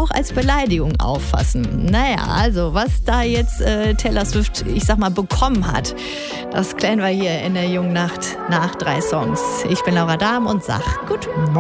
auch als Beleidigung auffassen. Naja, also was da jetzt Taylor Swift, ich sag mal, bekommen hat, das klären wir hier in der Jungen Nacht nach 3 Songs. Ich bin Laura Dahm und sag Guten Morgen.